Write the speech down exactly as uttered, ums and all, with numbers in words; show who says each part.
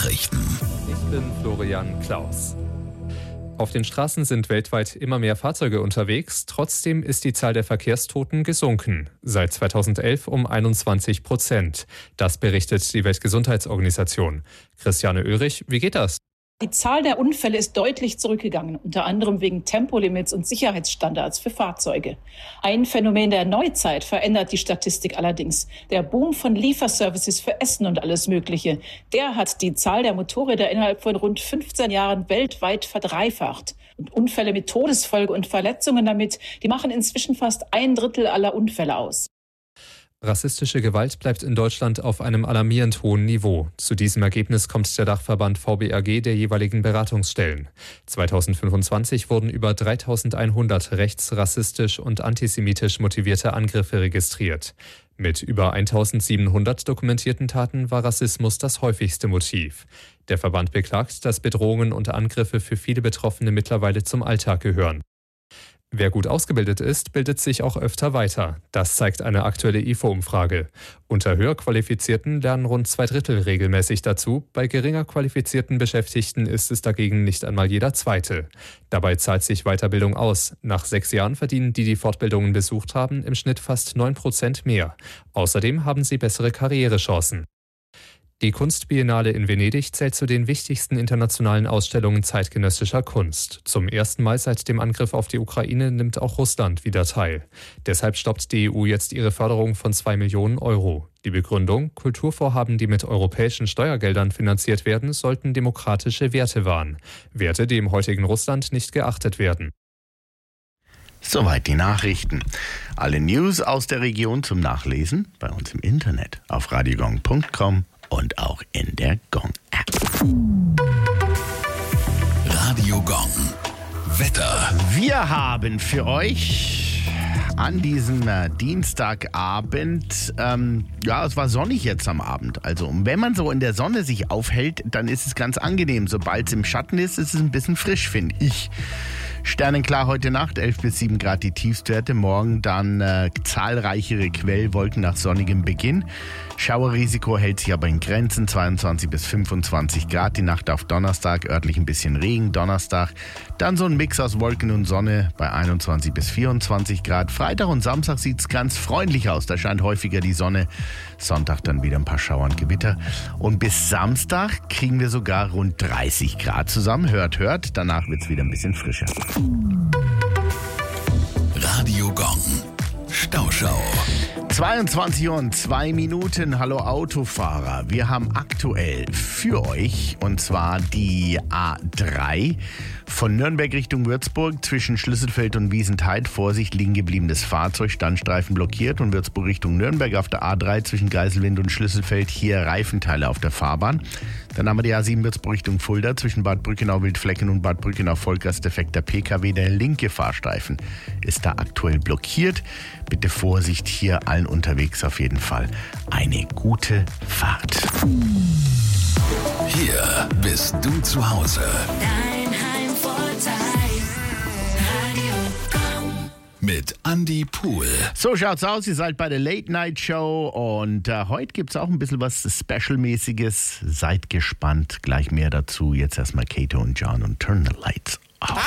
Speaker 1: Nachrichten.
Speaker 2: Ich bin Florian Klaus. Auf den Straßen sind weltweit immer mehr Fahrzeuge unterwegs. Trotzdem ist die Zahl der Verkehrstoten gesunken. Seit zweitausendelf um einundzwanzig Prozent. Das berichtet die Weltgesundheitsorganisation. Christiane Oehrich, wie geht das?
Speaker 3: Die Zahl der Unfälle ist deutlich zurückgegangen, unter anderem wegen Tempolimits und Sicherheitsstandards für Fahrzeuge. Ein Phänomen der Neuzeit verändert die Statistik allerdings. Der Boom von Lieferservices für Essen und alles Mögliche, der hat die Zahl der Motorräder innerhalb von rund fünfzehn Jahren weltweit verdreifacht. Und Unfälle mit Todesfolge und Verletzungen damit, die machen inzwischen fast ein Drittel aller Unfälle aus.
Speaker 2: Rassistische Gewalt bleibt in Deutschland auf einem alarmierend hohen Niveau. Zu diesem Ergebnis kommt der Dachverband V B A G der jeweiligen Beratungsstellen. zweitausendfünfundzwanzig wurden über dreitausendeinhundert rechts-, rassistisch und antisemitisch motivierte Angriffe registriert. Mit über eintausendsiebenhundert dokumentierten Taten war Rassismus das häufigste Motiv. Der Verband beklagt, dass Bedrohungen und Angriffe für viele Betroffene mittlerweile zum Alltag gehören. Wer gut ausgebildet ist, bildet sich auch öfter weiter. Das zeigt eine aktuelle I F O-Umfrage. Unter höher Qualifizierten lernen rund zwei Drittel regelmäßig dazu. Bei geringer qualifizierten Beschäftigten ist es dagegen nicht einmal jeder Zweite. Dabei zahlt sich Weiterbildung aus. Nach sechs Jahren verdienen die, die Fortbildungen besucht haben, im Schnitt fast neun Prozent mehr. Außerdem haben sie bessere Karrierechancen. Die Kunstbiennale in Venedig zählt zu den wichtigsten internationalen Ausstellungen zeitgenössischer Kunst. Zum ersten Mal seit dem Angriff auf die Ukraine nimmt auch Russland wieder teil. Deshalb stoppt die E U jetzt ihre Förderung von zwei Millionen Euro. Die Begründung: Kulturvorhaben, die mit europäischen Steuergeldern finanziert werden, sollten demokratische Werte wahren. Werte, die im heutigen Russland nicht geachtet werden.
Speaker 4: Soweit die Nachrichten. Alle News aus der Region zum Nachlesen bei uns im Internet auf radiogong punkt com und auch in der Gong-App.
Speaker 1: Radio Gong. Wetter.
Speaker 4: Wir haben für euch an diesem äh, Dienstagabend, ähm, ja, es war sonnig jetzt am Abend. Also wenn man so in der Sonne sich aufhält, dann ist es ganz angenehm. Sobald es im Schatten ist, ist es ein bisschen frisch, finde ich. Sternenklar heute Nacht, elf bis sieben Grad die Tiefstwerte. Morgen dann äh, zahlreichere Quellwolken nach sonnigem Beginn. Schauerrisiko hält sich aber in Grenzen, zweiundzwanzig bis fünfundzwanzig Grad. Die Nacht auf Donnerstag, örtlich ein bisschen Regen. Donnerstag dann so ein Mix aus Wolken und Sonne bei einundzwanzig bis vierundzwanzig Grad. Freitag und Samstag sieht es ganz freundlich aus. Da scheint häufiger die Sonne. Sonntag dann wieder ein paar Schauer und Gewitter. Und bis Samstag kriegen wir sogar rund dreißig Grad zusammen. Hört, hört. Danach wird es wieder ein bisschen frischer.
Speaker 1: Radio Gong. Stauschau.
Speaker 4: zweiundzwanzig Uhr und zwei Minuten. Hallo Autofahrer. Wir haben aktuell für euch, und zwar die A drei von Nürnberg Richtung Würzburg zwischen Schlüsselfeld und Wiesenthal. Vorsicht, liegen gebliebenes Fahrzeug, Standstreifen blockiert. Und Würzburg Richtung Nürnberg auf der A drei zwischen Geiselwind und Schlüsselfeld. Hier Reifenteile auf der Fahrbahn. Dann haben wir die A sieben Würzburg Richtung Fulda zwischen Bad Brückenau Wildflecken und Bad Brückenau Vollgas defekter P K W. Der linke Fahrstreifen ist da aktuell blockiert. Bitte Vorsicht, hier allen unterwegs auf jeden Fall eine gute Fahrt.
Speaker 1: Hier bist du zu Hause.
Speaker 5: Dein Heimvorteil. Radio Gong.
Speaker 1: Mit Andi Pool.
Speaker 4: So schaut's aus, ihr seid bei der Late Night Show und äh, heute gibt's auch ein bisschen was Special-mäßiges. Seid gespannt, gleich mehr dazu. Jetzt erstmal Kato und John und Turn the Lights Off.